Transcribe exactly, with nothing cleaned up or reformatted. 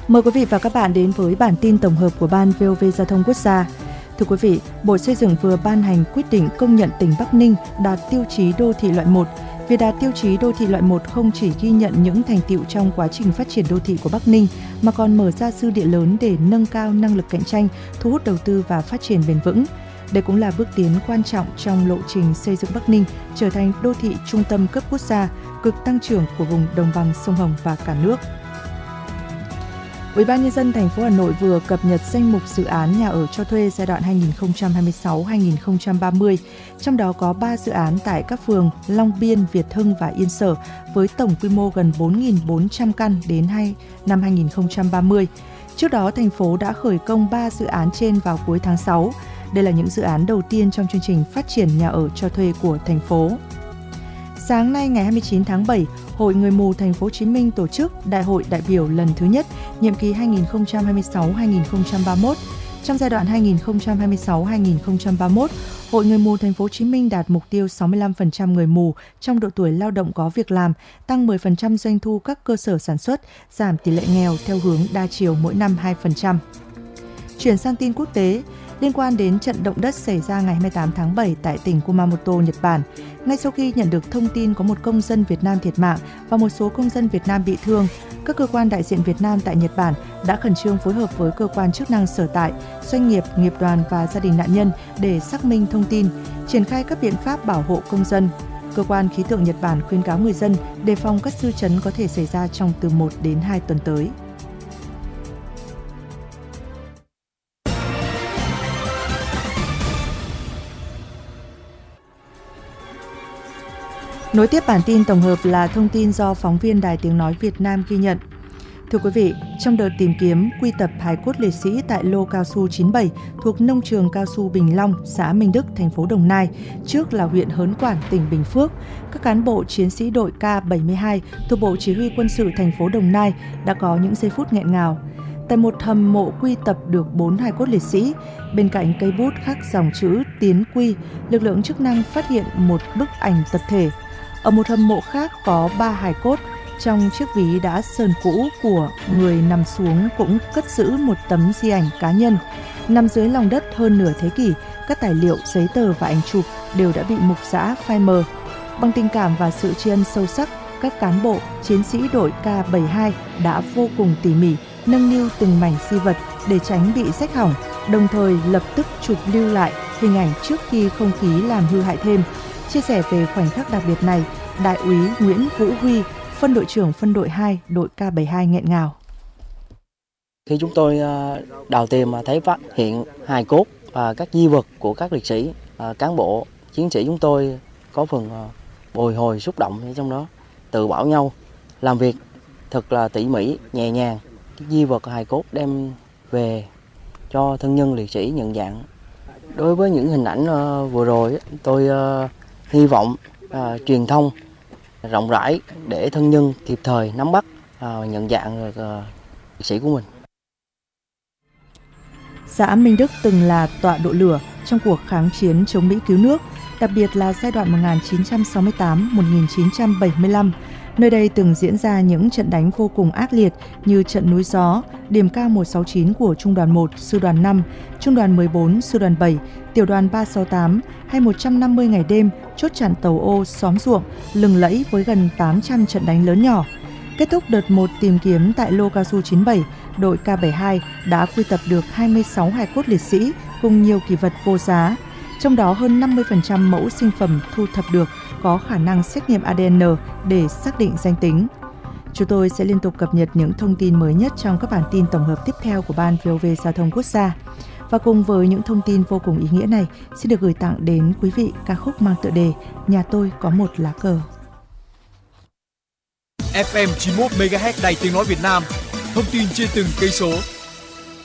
Mời quý vị và các bạn đến với bản tin tổng hợp của Ban vê o vê Giao thông Quốc gia. Thưa quý vị, Bộ Xây dựng vừa ban hành quyết định công nhận tỉnh Bắc Ninh đạt tiêu chí đô thị loại một. Việc đạt tiêu chí đô thị loại một không chỉ ghi nhận những thành tựu trong quá trình phát triển đô thị của Bắc Ninh, mà còn mở ra dư địa lớn để nâng cao năng lực cạnh tranh, thu hút đầu tư và phát triển bền vững. Đây cũng là bước tiến quan trọng trong lộ trình xây dựng Bắc Ninh trở thành đô thị trung tâm cấp quốc gia, cực tăng trưởng của vùng đồng bằng sông Hồng và cả nước. Ủy ban nhân dân thành phố Hà Nội vừa cập nhật danh mục dự án nhà ở cho thuê giai đoạn hai nghìn không trăm hai mươi sáu đến hai nghìn không trăm ba mươi, trong đó có ba dự án tại các phường Long Biên, Việt Hưng và Yên Sở với tổng quy mô gần bốn nghìn bốn trăm căn đến năm hai nghìn không trăm ba mươi. Trước đó, thành phố đã khởi công ba dự án trên vào cuối tháng sáu. Đây là những dự án đầu tiên trong chương trình phát triển nhà ở cho thuê của thành phố. Sáng nay ngày hai mươi chín tháng bảy, Hội Người mù Thành phố Hồ Chí Minh tổ chức Đại hội đại biểu lần thứ nhất, nhiệm kỳ hai nghìn không trăm hai mươi sáu đến hai nghìn không trăm ba mươi mốt. Trong giai đoạn hai nghìn không trăm hai mươi sáu đến hai nghìn không trăm ba mươi mốt, Hội Người mù Thành phố Hồ Chí Minh đạt mục tiêu sáu mươi lăm phần trăm người mù trong độ tuổi lao động có việc làm, tăng mười phần trăm doanh thu các cơ sở sản xuất, giảm tỷ lệ nghèo theo hướng đa chiều mỗi năm hai phần trăm. Chuyển sang tin quốc tế, liên quan đến trận động đất xảy ra ngày hai mươi tám tháng bảy tại tỉnh Kumamoto, Nhật Bản. Ngay sau khi nhận được thông tin có một công dân Việt Nam thiệt mạng và một số công dân Việt Nam bị thương, các cơ quan đại diện Việt Nam tại Nhật Bản đã khẩn trương phối hợp với cơ quan chức năng sở tại, doanh nghiệp, nghiệp đoàn và gia đình nạn nhân để xác minh thông tin, triển khai các biện pháp bảo hộ công dân. Cơ quan khí tượng Nhật Bản khuyến cáo người dân đề phòng các dư chấn có thể xảy ra trong từ một đến hai tuần tới. Nối tiếp bản tin tổng hợp là thông tin do phóng viên Đài Tiếng Nói Việt Nam ghi nhận. Thưa quý vị, trong đợt tìm kiếm quy tập hài cốt liệt sĩ tại lô cao su chín mươi bảy thuộc nông trường cao su Bình Long, xã Minh Đức, thành phố Đồng Nai, trước là huyện Hớn Quản, tỉnh Bình Phước, các cán bộ chiến sĩ đội K bảy mươi hai thuộc Bộ Chỉ huy Quân sự thành phố Đồng Nai đã có những giây phút nghẹn ngào. Tại một hầm mộ quy tập được bốn hài cốt liệt sĩ, bên cạnh cây bút khắc dòng chữ Tiến Quy, lực lượng chức năng phát hiện một bức ảnh tập thể. Ở một hầm mộ khác có ba hài cốt, trong chiếc ví đã sờn cũ của người nằm xuống cũng cất giữ một tấm di ảnh cá nhân. Nằm dưới lòng đất hơn nửa thế kỷ, các tài liệu, giấy tờ và ảnh chụp đều đã bị mục rã phai mờ. Bằng tình cảm và sự tri ân sâu sắc, các cán bộ, chiến sĩ đội K bảy mươi hai đã vô cùng tỉ mỉ nâng niu từng mảnh di vật để tránh bị rách hỏng, đồng thời lập tức chụp lưu lại hình ảnh trước khi không khí làm hư hại thêm. Chia sẻ về khoảnh khắc đặc biệt này, Đại úy Nguyễn Vũ Huy, phân đội trưởng phân đội hai, đội K bảy mươi hai nghẹn ngào. Khi chúng tôi đào tìm mà thấy phát hiện hài cốt và các di vật của các liệt sĩ, cán bộ, chiến sĩ chúng tôi có phần bồi hồi xúc động trong đó, tự bảo nhau làm việc thật là tỉ mỉ, nhẹ nhàng. Cái di vật hài cốt đem về cho thân nhân liệt sĩ nhận dạng. Đối với những hình ảnh vừa rồi, tôi hy vọng uh, truyền thông rộng rãi để thân nhân kịp thời nắm bắt, uh, nhận dạng được uh, liệt sĩ của mình. Xã Minh Đức từng là tọa độ lửa trong cuộc kháng chiến chống Mỹ cứu nước, đặc biệt là giai đoạn một nghìn chín trăm sáu mươi tám đến một nghìn chín trăm bảy mươi lăm. Nơi đây từng diễn ra những trận đánh vô cùng ác liệt như trận núi Gió, điểm K một sáu chín của Trung đoàn một, Sư đoàn năm, Trung đoàn mười bốn, Sư đoàn bảy, Tiểu đoàn ba sáu tám hay một trăm năm mươi ngày đêm, chốt chặn Tàu Ô, Xóm Ruộng, lừng lẫy với gần tám trăm trận đánh lớn nhỏ. Kết thúc đợt một tìm kiếm tại lô cao su chín mươi bảy, đội K bảy mươi hai đã quy tập được hai mươi sáu hài cốt liệt sĩ cùng nhiều kỷ vật vô giá. Trong đó hơn năm mươi phần trăm mẫu sinh phẩm thu thập được có khả năng xét nghiệm a đê en để xác định danh tính. Chúng tôi sẽ liên tục cập nhật những thông tin mới nhất trong các bản tin tổng hợp tiếp theo của Ban vê o vê Giao thông Quốc gia. Và cùng với những thông tin vô cùng ý nghĩa này, xin được gửi tặng đến quý vị ca khúc mang tựa đề Nhà tôi có một lá cờ. ép em chín mươi mốt mê ga héc Đài Tiếng Nói Việt Nam, thông tin trên từng cây số.